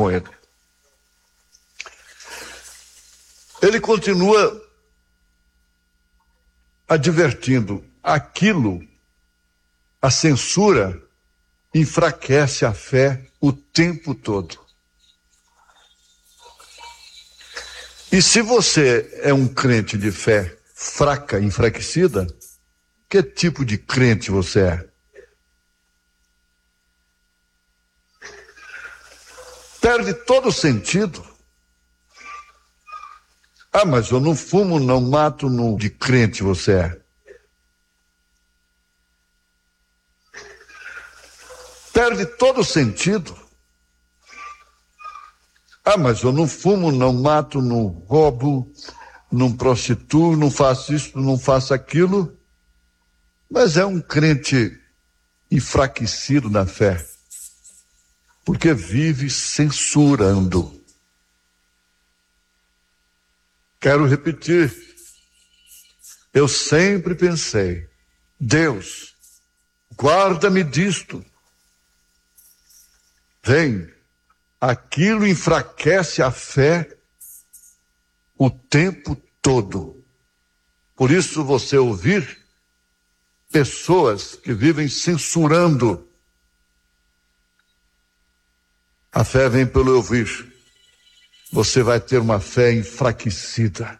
com ele. Ele continua advertindo: a censura enfraquece a fé o tempo todo. E se você é um crente de fé fraca, enfraquecida, que tipo de crente você é? Perde todo o sentido. Mas eu não fumo, não mato, não. De crente você é? Perde todo o sentido. Mas eu não fumo, não mato, não roubo, não prostituo, não faço isso, não faço aquilo. Mas é um crente enfraquecido na fé, porque vive censurando. Quero repetir, eu sempre pensei: Deus, guarda-me disto. Vem, aquilo enfraquece a fé o tempo todo. Por isso você ouvir pessoas que vivem censurando. A fé vem pelo ouvir. Você vai ter uma fé enfraquecida.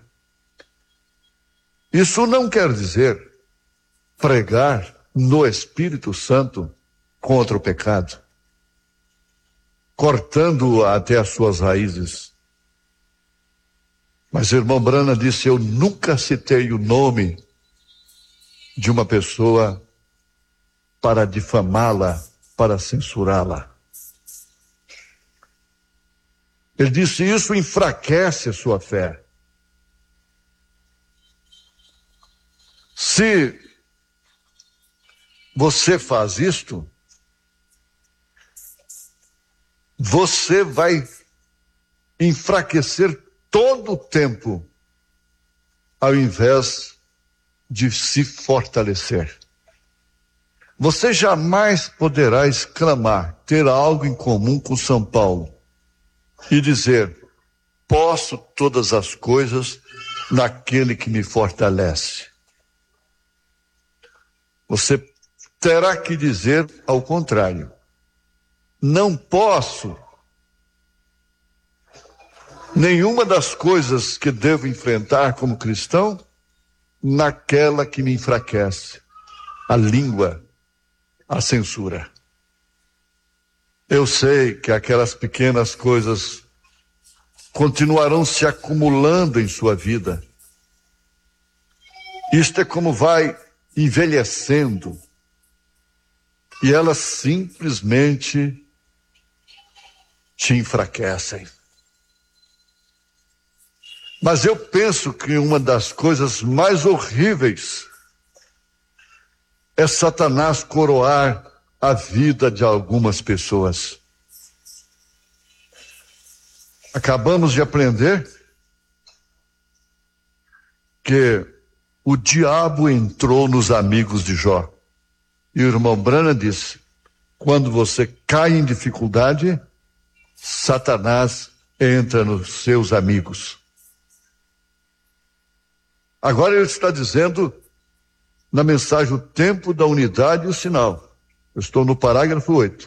Isso não quer dizer pregar no Espírito Santo contra o pecado, cortando-o até as suas raízes. Mas irmão Branham disse: eu nunca citei o nome de uma pessoa para difamá-la, para censurá-la. Ele disse: isso enfraquece a sua fé. Se você faz isto, você vai enfraquecer todo o tempo, ao invés de se fortalecer. Você jamais poderá exclamar, ter algo em comum com São Paulo e dizer: posso todas as coisas naquele que me fortalece. Você terá que dizer ao contrário: não posso nenhuma das coisas que devo enfrentar como cristão naquela que me enfraquece, a língua, a censura. Eu sei que aquelas pequenas coisas continuarão se acumulando em sua vida. Isto é como vai envelhecendo, e elas simplesmente te enfraquecem. Mas eu penso que uma das coisas mais horríveis é Satanás coroar a vida de algumas pessoas. Acabamos de aprender que o diabo entrou nos amigos de Jó. E o irmão Branham disse: quando você cai em dificuldade, Satanás entra nos seus amigos. Agora ele está dizendo na mensagem: o tempo da unidade e o sinal. Eu estou no parágrafo 8.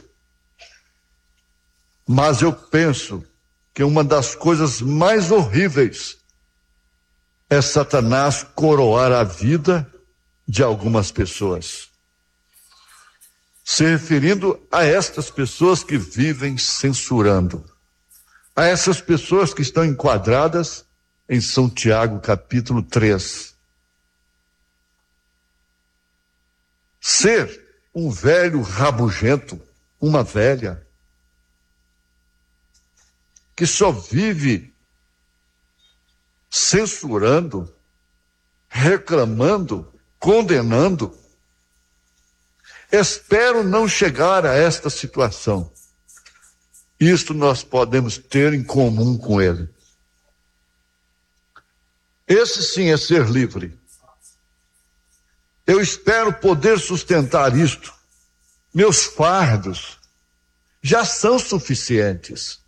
Mas eu penso que uma das coisas mais horríveis é Satanás coroar a vida de algumas pessoas, se referindo a estas pessoas que vivem censurando, a essas pessoas que estão enquadradas em São Tiago, capítulo 3. Ser um velho rabugento, uma velha, que só vive censurando, reclamando, condenando. Espero não chegar a esta situação. Isto nós podemos ter em comum com ele. Esse sim é ser livre. Eu espero poder sustentar isto. Meus fardos já são suficientes.